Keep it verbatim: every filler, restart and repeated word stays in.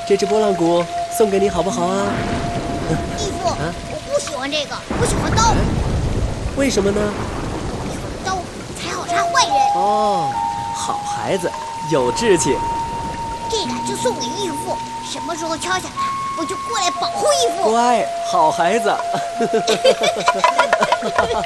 这只拨浪鼓送给你好不好啊？ 义父，啊、我不喜欢这个，我喜欢刀。 为什么呢？ 有刀才好杀坏人。 哦，好孩子，有志气。 这个就送给义父，什么时候敲响它，我就过来保护义父。 乖，好孩子。